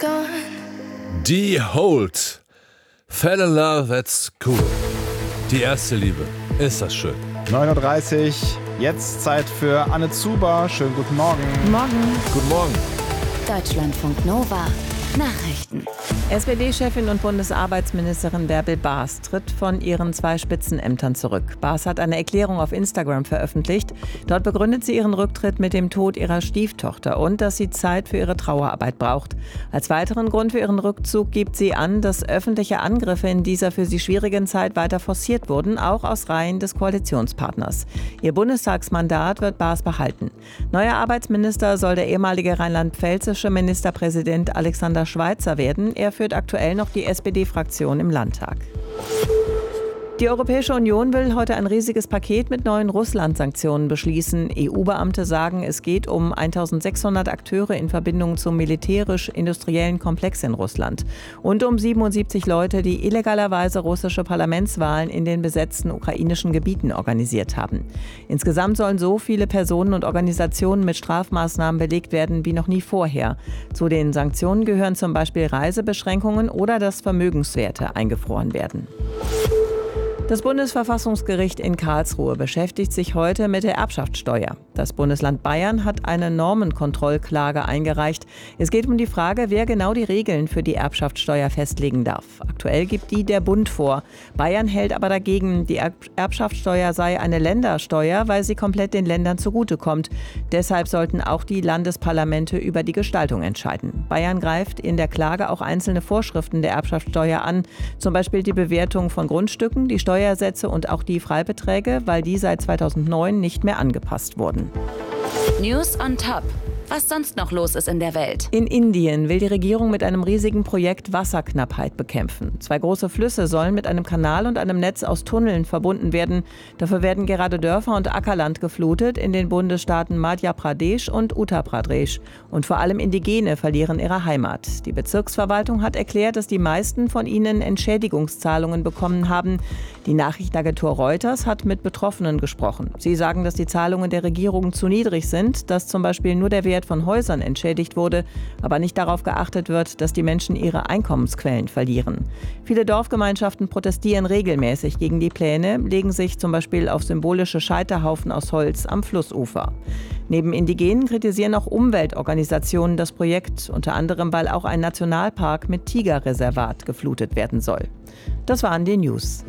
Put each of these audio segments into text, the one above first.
gone. Die Holt. Fell in love, that's cool. Die erste Liebe. Ist das schön. 9:30 Uhr, jetzt Zeit für Anne Zuber. Schönen guten Morgen. Morgen. Guten Morgen. Deutschlandfunk Nova. Nachrichten. SPD-Chefin und Bundesarbeitsministerin Bärbel Baas tritt von ihren 2 Spitzenämtern zurück. Baas hat eine Erklärung auf Instagram veröffentlicht. Dort begründet sie ihren Rücktritt mit dem Tod ihrer Stieftochter und dass sie Zeit für ihre Trauerarbeit braucht. Als weiteren Grund für ihren Rückzug gibt sie an, dass öffentliche Angriffe in dieser für sie schwierigen Zeit weiter forciert wurden, auch aus Reihen des Koalitionspartners. Ihr Bundestagsmandat wird Baas behalten. Neuer Arbeitsminister soll der ehemalige rheinland-pfälzische Ministerpräsident Alexander Schweitzer werden. Er führt aktuell noch die SPD-Fraktion im Landtag. Die Europäische Union will heute ein riesiges Paket mit neuen Russland-Sanktionen beschließen. EU-Beamte sagen, es geht um 1600 Akteure in Verbindung zum militärisch-industriellen Komplex in Russland und um 77 Leute, die illegalerweise russische Parlamentswahlen in den besetzten ukrainischen Gebieten organisiert haben. Insgesamt sollen so viele Personen und Organisationen mit Strafmaßnahmen belegt werden wie noch nie vorher. Zu den Sanktionen gehören zum Beispiel Reisebeschränkungen oder dass Vermögenswerte eingefroren werden. Das Bundesverfassungsgericht in Karlsruhe beschäftigt sich heute mit der Erbschaftssteuer. Das Bundesland Bayern hat eine Normenkontrollklage eingereicht. Es geht um die Frage, wer genau die Regeln für die Erbschaftssteuer festlegen darf. Aktuell gibt die der Bund vor. Bayern hält aber dagegen, die Erbschaftssteuer sei eine Ländersteuer, weil sie komplett den Ländern zugutekommt. Deshalb sollten auch die Landesparlamente über die Gestaltung entscheiden. Bayern greift in der Klage auch einzelne Vorschriften der Erbschaftssteuer an, zum Beispiel die Bewertung von Grundstücken, die Steuersätze und auch die Freibeträge, weil die seit 2009 nicht mehr angepasst wurden. News on Top. Was sonst noch los ist in der Welt. In Indien will die Regierung mit einem riesigen Projekt Wasserknappheit bekämpfen. 2 große Flüsse sollen mit einem Kanal und einem Netz aus Tunneln verbunden werden. Dafür werden gerade Dörfer und Ackerland geflutet in den Bundesstaaten Madhya Pradesh und Uttar Pradesh. Und vor allem Indigene verlieren ihre Heimat. Die Bezirksverwaltung hat erklärt, dass die meisten von ihnen Entschädigungszahlungen bekommen haben. Die Nachrichtenagentur Reuters hat mit Betroffenen gesprochen. Sie sagen, dass die Zahlungen der Regierung zu niedrig sind, dass zum Beispiel nur der Wert von Häusern entschädigt wurde, aber nicht darauf geachtet wird, dass die Menschen ihre Einkommensquellen verlieren. Viele Dorfgemeinschaften protestieren regelmäßig gegen die Pläne, legen sich zum Beispiel auf symbolische Scheiterhaufen aus Holz am Flussufer. Neben Indigenen kritisieren auch Umweltorganisationen das Projekt, unter anderem, weil auch ein Nationalpark mit Tigerreservat geflutet werden soll. Das waren die News.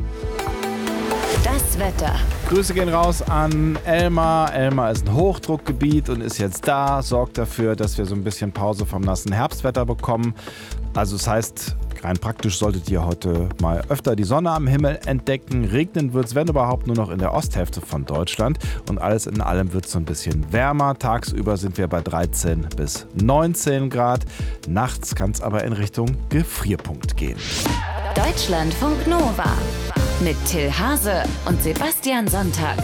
Das Wetter. Grüße gehen raus an Elmar. Elmar ist ein Hochdruckgebiet und ist jetzt da, sorgt dafür, dass wir so ein bisschen Pause vom nassen Herbstwetter bekommen. Also das heißt, rein praktisch solltet ihr heute mal öfter die Sonne am Himmel entdecken. Regnen wird es, wenn überhaupt, nur noch in der Osthälfte von Deutschland. Und alles in allem wird es so ein bisschen wärmer. Tagsüber sind wir bei 13 bis 19 Grad. Nachts kann es aber in Richtung Gefrierpunkt gehen. Deutschlandfunk Nova. Mit Till Hase und Sebastian Sonntag.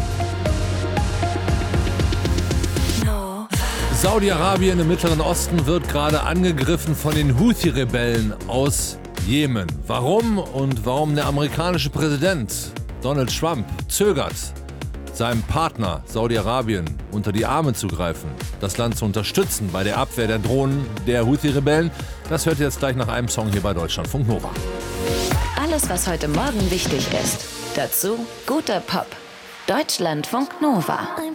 Saudi-Arabien im Mittleren Osten wird gerade angegriffen von den Houthi-Rebellen aus Jemen. Warum und warum der amerikanische Präsident Donald Trump zögert, seinem Partner Saudi-Arabien unter die Arme zu greifen, das Land zu unterstützen bei der Abwehr der Drohnen der Houthi-Rebellen, das hört ihr jetzt gleich nach einem Song hier bei Deutschlandfunk Nova. Alles, was heute Morgen wichtig ist. Dazu guter Pop. Deutschlandfunk Nova.